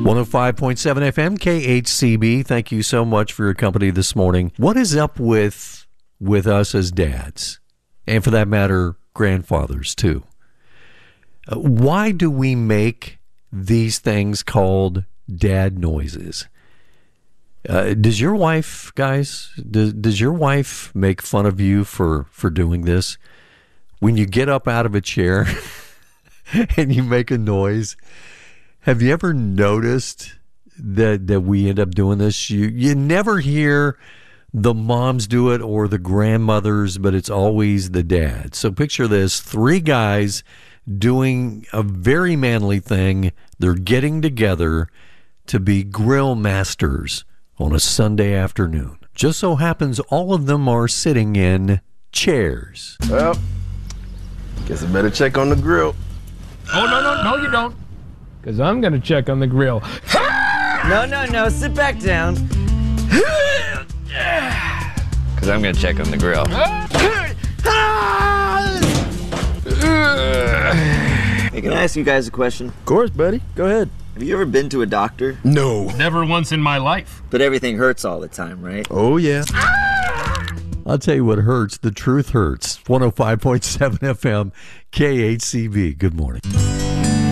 105.7 FM, KHCB. Thank you so much for your company this morning. What is up with us as dads? And for that matter, grandfathers too. Why do we make these things called dad noises? Does your wife, guys, does your wife make fun of you for doing this? When you get up out of a chair and you make a noise, have you ever noticed that we end up doing this? You never hear the moms do it or the grandmothers, but it's always the dad. So picture this, 3 guys doing a very manly thing. They're getting together to be grill masters on a Sunday afternoon. Just so happens all of them are sitting in chairs. Well, guess I better check on the grill. Oh, no, you don't. Because I'm going to check on the grill. No, sit back down. Because I'm going to check on the grill. Hey, can I ask you guys a question? Of course, buddy. Go ahead. Have you ever been to a doctor? No. Never once in my life. But everything hurts all the time, right? Oh, yeah. I'll tell you what hurts. The truth hurts. 105.7 FM, KHCB. Good morning.